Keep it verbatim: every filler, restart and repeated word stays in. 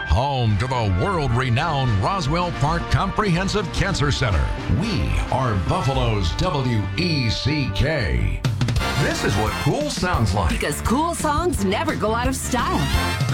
home to the world-renowned Roswell Park Comprehensive Cancer Center. We are Buffalo's W E C K. This is what cool sounds like. Because cool songs never go out of style.